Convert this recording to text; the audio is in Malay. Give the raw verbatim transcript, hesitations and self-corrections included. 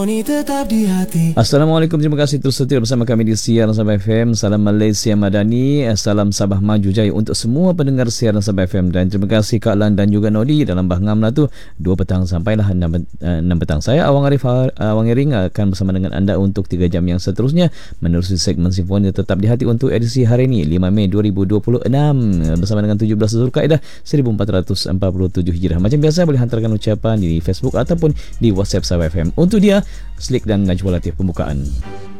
Tetap di hati. Assalamualaikum, terima kasih terus setia bersama kami di Siaran Sabah F M. Salam Malaysia Madani, salam Sabah Maju Jaya untuk semua pendengar Siaran Sabah F M. Dan terima kasih Kak Lan dan juga Nodi dalam bahngam lah tu. Dua petang sampailah enam petang. Saya Awang Arif Awang Ering akan bersama dengan anda untuk tiga jam yang seterusnya menerusi segmen Simfoni Tetap di Hati untuk edisi hari ini lima Mei dua ribu dua puluh enam bersama dengan tujuh belas Zulkaidah seribu empat ratus empat puluh tujuh Hijrah. Macam biasa boleh hantarkan ucapan di Facebook ataupun di WhatsApp Sabah F M. Untuk dia Slik dan Najwa Latif pembukaan.